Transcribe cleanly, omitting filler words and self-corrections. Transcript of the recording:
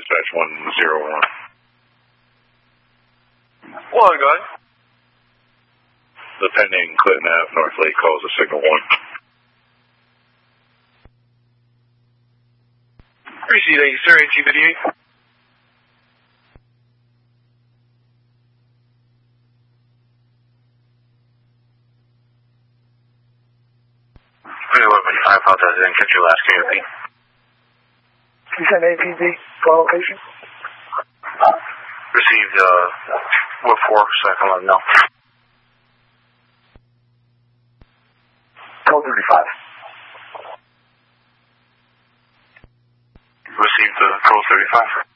dispatch 101. One, go ahead. The pending Clinton Ave North Lake calls a signal 1. Appreciate that, sir. AT58. I apologize, I didn't catch your last KOP. You sent APB for location? Received, what for, so I can let them know. Code 35. Received, code 35.